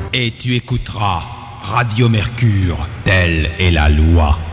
Et tu écouteras Radio Mercure, telle est la loi.